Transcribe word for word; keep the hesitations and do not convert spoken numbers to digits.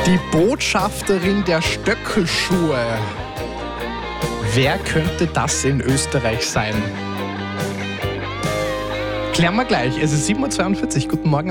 Die Botschafterin der Stöckelschuhe. Wer könnte das in Österreich sein? Klären wir gleich. Es ist sieben Uhr zweiundvierzig. Guten Morgen.